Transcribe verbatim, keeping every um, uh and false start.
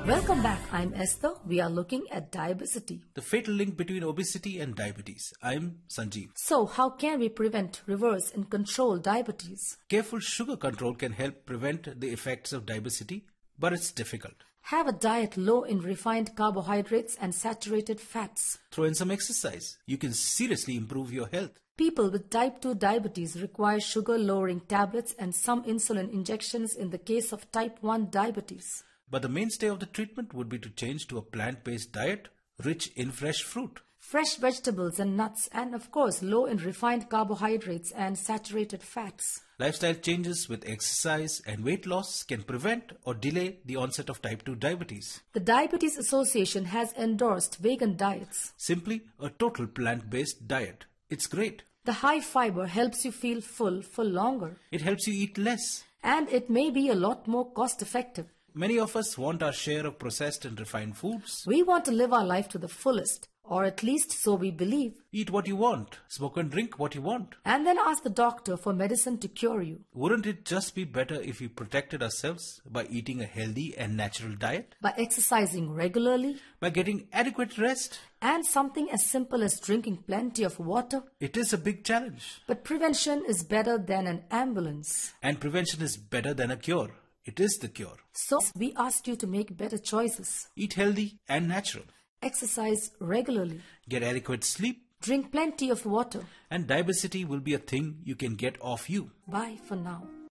Welcome back. I'm Esther. We are looking at diabesity. The fatal link between obesity and diabetes. I'm Sanjeev. So, how can we prevent, reverse, and control diabetes? Careful sugar control can help prevent the effects of diabetes, but it's difficult. Have a diet low in refined carbohydrates and saturated fats. Throw in some exercise. You can seriously improve your health. People with type two diabetes require sugar-lowering tablets and some insulin injections in the case of type one diabetes. But the mainstay of the treatment would be to change to a plant-based diet rich in fresh fruit, fresh vegetables and nuts, and of course low in refined carbohydrates and saturated fats. Lifestyle changes with exercise and weight loss can prevent or delay the onset of type two diabetes. The Diabetes Association has endorsed vegan diets. Simply a total plant-based diet. It's great. The high fiber helps you feel full for longer. It helps you eat less. And it may be a lot more cost-effective. Many of us want our share of processed and refined foods. We want to live our life to the fullest, or at least so we believe. Eat what you want, smoke and drink what you want. And then ask the doctor for medicine to cure you. Wouldn't it just be better if we protected ourselves by eating a healthy and natural diet? By exercising regularly? By getting adequate rest? And something as simple as drinking plenty of water? It is a big challenge. But prevention is better than an ambulance. And prevention is better than a cure. It is the cure. So we ask you to make better choices. Eat healthy and natural. Exercise regularly. Get adequate sleep. Drink plenty of water. And diabesity will be a thing you can get off you. Bye for now.